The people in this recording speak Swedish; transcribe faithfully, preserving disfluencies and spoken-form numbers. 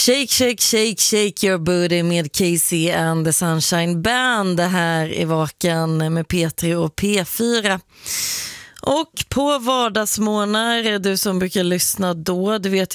Shake, shake, shake, shake your booty med Casey and the Sunshine Band. Det här är Vaken med P tre och P fyra. Och på vardagsmorgnar, du som brukar lyssna då, du vet